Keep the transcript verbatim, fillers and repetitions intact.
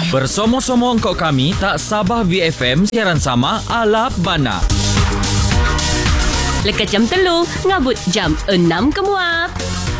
Bersama-sama engkau kami, tak Sabah V F M, siaran sama ala Bana. Lekat jam telu, ngabut jam enam kemuat.